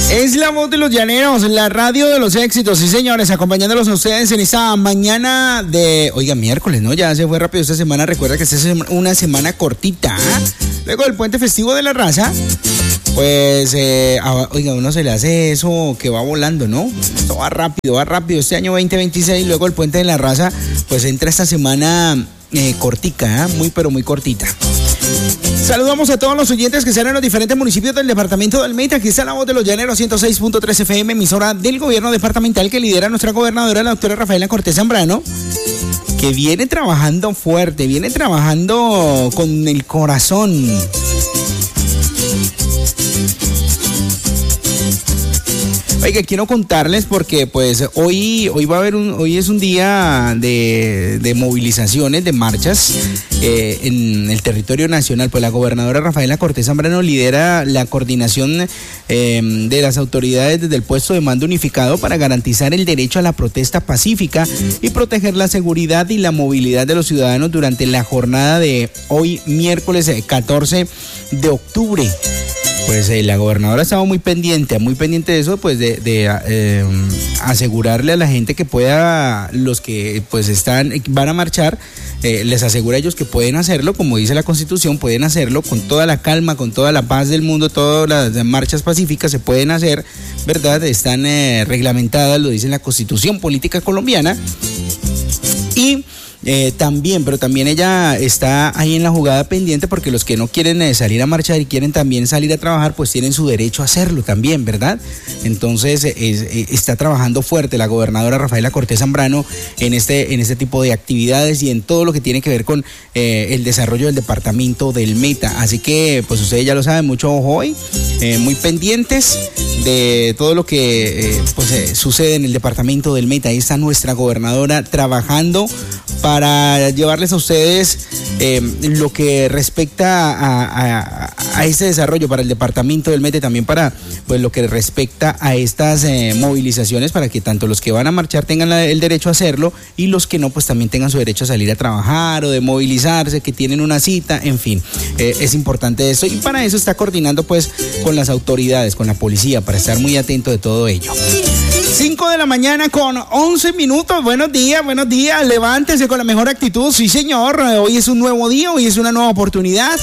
Es la voz de los llaneros, la radio de los éxitos, sí señores, acompañándolos a ustedes en esta mañana de, oiga, miércoles, ¿no? Ya se fue rápido esta semana, recuerda que esta es una semana cortita, luego del puente festivo de la raza, pues, oiga, uno se le hace eso que va volando, ¿no? Esto va rápido, este año 2026, luego el puente de la raza, pues entra esta semana cortica, muy pero muy cortita. Saludamos a todos los oyentes que están en los diferentes municipios del departamento del Meta. Aquí está la voz de los llaneros, 106.3 FM, emisora del gobierno departamental que lidera nuestra gobernadora, la doctora Rafaela Cortés Zambrano, que viene trabajando fuerte, viene trabajando con el corazón. Oiga, quiero contarles porque pues hoy va a haber hoy es un día de movilizaciones, de marchas en el territorio nacional. Pues la gobernadora Rafaela Cortés Zambrano lidera la coordinación de las autoridades desde el puesto de mando unificado para garantizar el derecho a la protesta pacífica y proteger la seguridad y la movilidad de los ciudadanos durante la jornada de hoy, miércoles 14 de octubre. Pues la gobernadora estaba muy pendiente de eso, pues de asegurarle a la gente que pueda, los que pues van a marchar, les asegura a ellos que pueden hacerlo, como dice la Constitución, pueden hacerlo con toda la calma, con toda la paz del mundo, todas las marchas pacíficas se pueden hacer, ¿verdad? Están reglamentadas, lo dice la Constitución Política Colombiana. Y también ella está ahí en la jugada pendiente porque los que no quieren salir a marchar y quieren también salir a trabajar, pues tienen su derecho a hacerlo también, ¿verdad? Entonces está trabajando fuerte la gobernadora Rafaela Cortés Zambrano en este tipo de actividades y en todo lo que tiene que ver con el desarrollo del departamento del Meta. Así que pues ustedes ya lo saben, mucho ojo hoy, muy pendientes de todo lo que sucede en el departamento del Meta. Ahí está nuestra gobernadora trabajando para llevarles a ustedes lo que respecta a este desarrollo para el departamento del Meta, también para pues lo que respecta a estas movilizaciones, para que tanto los que van a marchar tengan el derecho a hacerlo y los que no, pues también tengan su derecho a salir a trabajar o de movilizarse, que tienen una cita, en fin, es importante esto y para eso está coordinando pues con las autoridades, con la policía, para estar muy atento de todo ello. 5 de la mañana con 11 minutos, buenos días, levántese con la mejor actitud, sí señor, hoy es un nuevo día, hoy es una nueva oportunidad.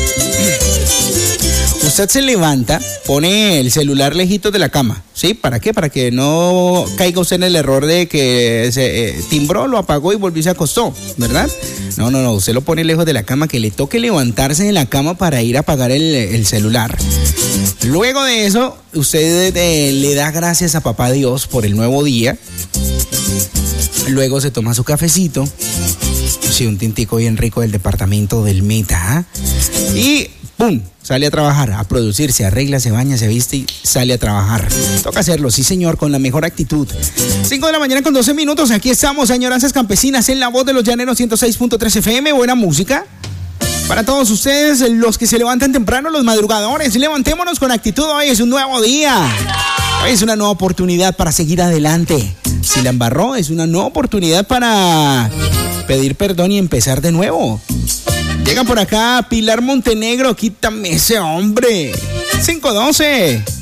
Usted se levanta, pone el celular lejitos de la cama, ¿sí? ¿Para qué? Para que no caiga usted en el error de que se timbró, lo apagó y volvió y se acostó, ¿verdad? No, usted lo pone lejos de la cama, que le toque levantarse de la cama para ir a apagar el celular. Luego de eso, usted le da gracias a papá Dios por el nuevo día. Luego se toma su cafecito, sí, un tintico bien rico del departamento del Meta, y ¡pum! Sale a trabajar, a producir, se arregla, se baña, se viste y sale a trabajar. Toca hacerlo, sí señor, con la mejor actitud. 5 de la mañana con 12 minutos, aquí estamos, añoranzas campesinas, en la voz de los llaneros, 106.3 FM, buena música. Para todos ustedes, los que se levantan temprano, los madrugadores, levantémonos con actitud, hoy es un nuevo día. Hoy es una nueva oportunidad para seguir adelante. Si la embarró, es una nueva oportunidad para pedir perdón y empezar de nuevo. Llega por acá Pilar Montenegro, quítame ese hombre. 512.